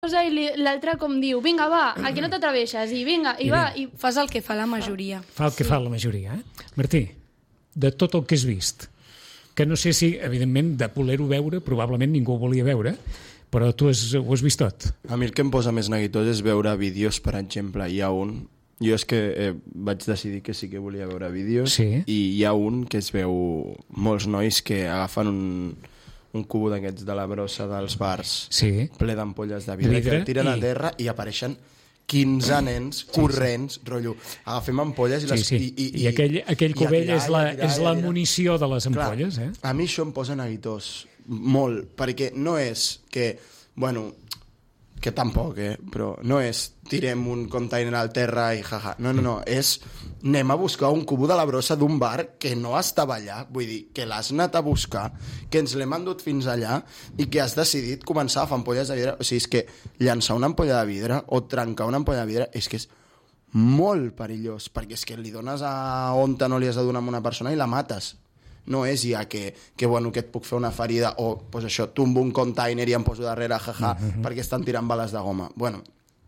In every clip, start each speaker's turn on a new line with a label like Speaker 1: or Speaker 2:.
Speaker 1: cosa i l'altre com diu, vinga, va, aquí no t'atreveixes, i vinga, i va. I...
Speaker 2: Fas el que fa la majoria.
Speaker 3: Fa el que fa la majoria, Martí, de tot el que has vist, que no sé si, evidentment, de voler-ho veure, probablement ningú ho volia veure, però tu ho has vist tot.
Speaker 4: A mi el que em posa més neguitós és veure vídeos, per exemple. Hi ha un... Jo és que vaig decidir que sí que volia veure vídeos,
Speaker 3: sí.
Speaker 4: I hi ha un que es veu molts nois que agafen un cubo d'aquests de la brossa dels bars,
Speaker 3: sí.
Speaker 4: Ple d'ampolles de vidre, que el tiren a terra i apareixen 15 nens corrents, rotllo, agafem ampolles i les...
Speaker 3: Sí. I aquell cubell és la munició de les ampolles.
Speaker 4: Clar, a mi això em posa neguitós, molt, perquè no és que, bueno, que tampoc, però no és tirem un container al terra i jaja, no, és anem a buscar un cubo de la brossa d'un bar que no estava allà, vull dir, que l'has anat a buscar, que ens l'hem endut fins allà i que has decidit començar a fer ampolles de vidre. O sigui, és que llançar una ampolla de vidre o trencar una ampolla de vidre és que és molt perillós, perquè és que li dones a on no li has de donar a una persona i la mates. No és ja que et puc fer una ferida o pues això, tombo un container i em poso darrere, jaja, perquè estan tirant bales de goma. Bueno,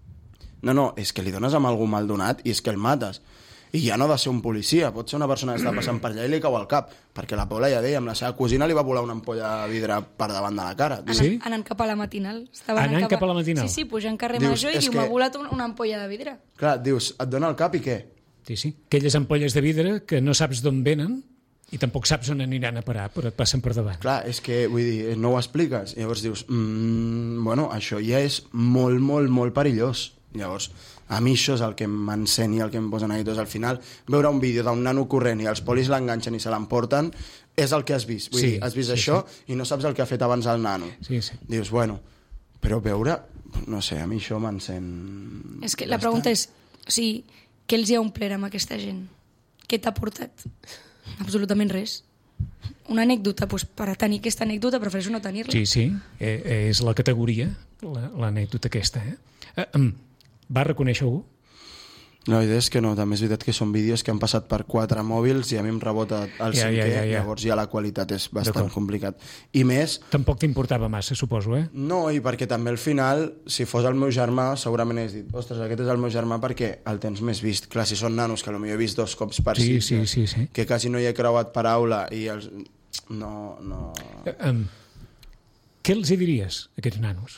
Speaker 4: no, és que li dones amb algú mal donat i és que el mates. I ja no ha de ser un policia, pot ser una persona que està passant per allà i li cau al cap, perquè la Paula ja deia, amb la seva cosina li va volar una ampolla de vidre per davant de la cara.
Speaker 3: Sí?
Speaker 2: Anant cap a la matinal.
Speaker 3: Anant cap a la matinal?
Speaker 2: Sí, pujant carrer Major i diu, m'ha volat una ampolla de vidre.
Speaker 4: Clar, dius, et dona el cap i què?
Speaker 3: Sí. Aquelles ampolles de vidre que no saps d'on venen i tampoc saps on aniran a parar, però et passen per davant.
Speaker 4: Clar, és que, vull dir, no ho expliques. Llavors dius, bueno, això ja és molt, molt, molt perillós. Llavors, a mi això és el que m'encén i el que em posa neguitós. Al final, veure un vídeo d'un nano corrent i els polis l'enganxen i se l'emporten, és el que has vist. Vull dir, has vist això i no saps el que ha fet abans el nano.
Speaker 3: Sí.
Speaker 4: Dius, bueno, però veure, no sé, a mi això m'encén...
Speaker 2: És que la pregunta és, o sigui, què els hi ha omplert amb aquesta gent? Què t'ha portat? Absolutament res. Una anècdota, doncs per a tenir aquesta anècdota prefereixo no tenir-la.
Speaker 3: Sí, és la categoria, l'anècdota aquesta. Va reconèixer algú?
Speaker 4: La idea és que no, també és veritat que són vídeos que han passat per 4 mòbils i a mi em rebota el 5è, llavors ja la qualitat és bastant complicat. I més...
Speaker 3: Tampoc t'importava massa, suposo,
Speaker 4: No, i perquè també al final, si fos el meu germà, segurament hagués dit, ostres, aquest és el meu germà perquè el tens més vist. Clar, si són nanos, que potser he vist 2 cops per
Speaker 3: sí.
Speaker 4: Que quasi no hi he creuat paraula i els... No...
Speaker 3: Què els hi diries, a aquests nanos?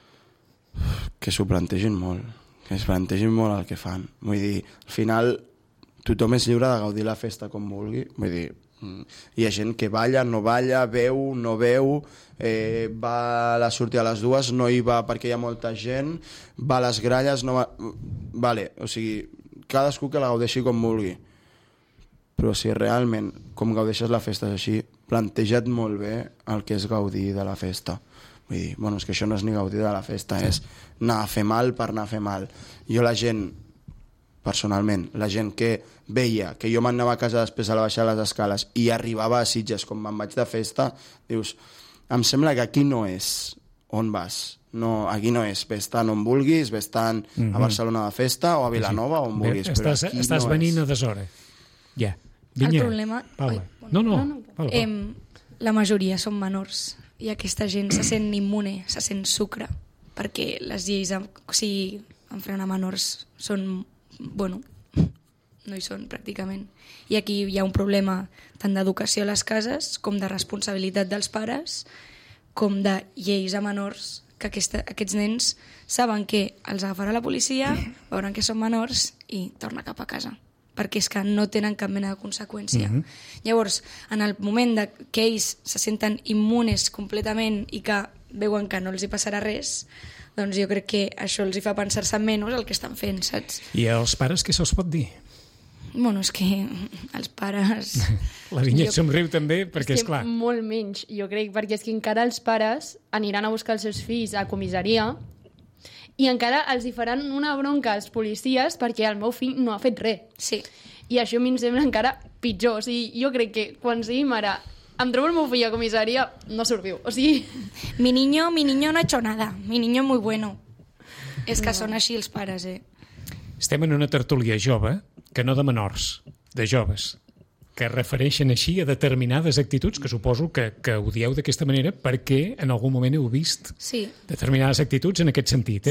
Speaker 4: Que s'ho plantegin molt. Que es plantegin molt el que fan. Vull dir, al final tothom és lliure de gaudir la festa com vulgui. Vull dir, hi ha gent que balla, no balla, veu, no veu, va a la sortir a les 2, no hi va perquè hi ha molta gent, va a les gralles, no va... Vale, o sigui, cadascú que la gaudeixi com vulgui. Però si realment, com gaudeixes la festa és així, planteja't molt bé el que és gaudir de la festa. Vull dir, bueno, és que això no és ni gaudir de la festa, és anar a fer mal per anar a fer mal. Jo la gent, personalment, la gent que veia que jo m'anava a casa després de baixar les escales i arribava a Sitges com me'n vaig de festa, dius, em sembla que aquí no és on vas. No, aquí no és, ves tant on vulguis, ves tant a Barcelona de festa o a Vilanova on vulguis, però aquí no és.
Speaker 3: Estàs venint a deshora. Ja.
Speaker 2: El problema...
Speaker 3: Paula. No.
Speaker 2: Paula. La majoria són menors i aquesta gent se sent immune, se sent sucre, perquè les lleis en frenar menors són, bueno, no hi són pràcticament. I aquí hi ha un problema tant d'educació a les cases com de responsabilitat dels pares, com de lleis a menors, que aquests nens saben que els agafarà la policia, veuran que són menors i torna cap a casa, perquè és que no tenen cap mena de conseqüència. Llavors, en el moment que ells se senten immunes completament i que veuen que no els hi passarà res, doncs jo crec que això els hi fa pensar-se menys el que estan fent, saps?
Speaker 3: I als pares què se'ls pot dir?
Speaker 2: Bueno, és que els pares...
Speaker 3: La Vinyet somriu també, perquè és clar.
Speaker 1: Molt menys, jo crec, perquè és que encara els pares aniran a buscar els seus fills a comissaria i encara els hi faran una bronca als policies perquè el meu fill no ha fet res.
Speaker 2: Sí.
Speaker 1: I això a mi em sembla encara pitjor. O sigui, jo crec que quan sigui mare em trobo el meu fill a comissaria, no surt viu. O sigui...
Speaker 2: Mi niño no ha hecho nada. Mi niño muy bueno. És que són així els pares,
Speaker 3: Estem en una tertúlia jove, que no de menors, de joves. que refereixen així a determinades actituds, que suposo que ho dieu d'aquesta manera perquè en algun moment heu vist
Speaker 2: Sí.
Speaker 3: determinades actituds en aquest sentit.